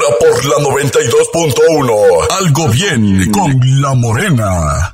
ahora por la 92.1. Algo bien con La Morena.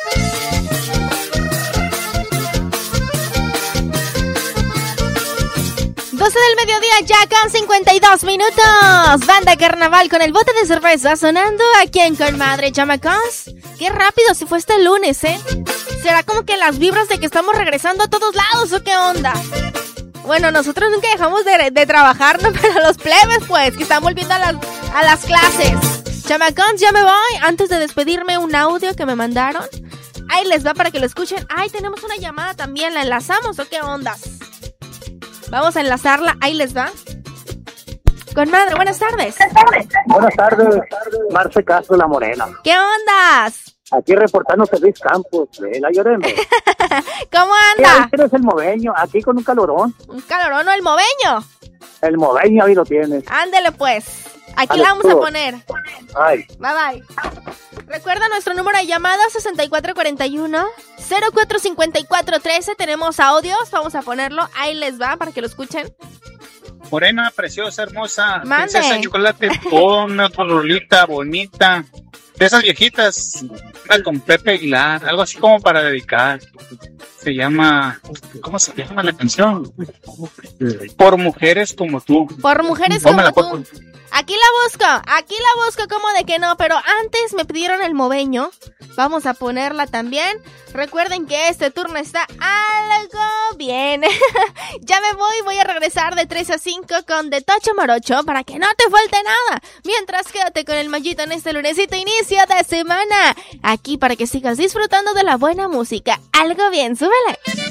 Del mediodía ya con 52 minutos. Banda Carnaval con el bote de cerveza sonando aquí en Comadre Chamacos. Qué rápido se fue este lunes, ¿eh? ¿Será como que las vibras de que estamos regresando a todos lados o qué onda? Bueno, nosotros nunca dejamos de trabajar, ¿no? Pero los plebes, pues, que están volviendo a las clases. Chamacos, ya me voy. Antes de despedirme, un audio que me mandaron. Ahí les va para que lo escuchen. Ay, tenemos una llamada también. ¿La enlazamos o qué ondas? Vamos a enlazarla, ahí les va. Comadre, buenas tardes. Buenas tardes, Marce Castro, La Morena. ¿Qué ondas? Aquí reportándose Luis Campos, la Lloreme. ¿Cómo anda? Ahí tienes el moveño, aquí con un calorón. ¿Un calorón o el moveño? El moveño ahí lo tienes. Ándele pues, aquí la vamos a poner. Ay. Bye bye. Recuerda nuestro número de llamada 6441-045413. Tenemos audios, vamos a ponerlo. Ahí les va para que lo escuchen. Morena, preciosa, hermosa. Mande. Princesa Chocolate, ponme otra rolita bonita. De esas viejitas, una con Pepe Aguilar, algo así como para dedicar. Se llama, ¿cómo se llama la canción? Por mujeres como tú. Por mujeres Pónmela, como tú. Aquí la busco, como de que no, pero antes me pidieron el moveño. Vamos a ponerla también. Recuerden que este turno está algo bien. Ya me voy a regresar de 3 a 5 con De Tocho Morocho para que no te falte nada. Mientras, quédate con el Mayito en este lunesito inicio de semana. Aquí para que sigas disfrutando de la buena música. Algo bien, súbele.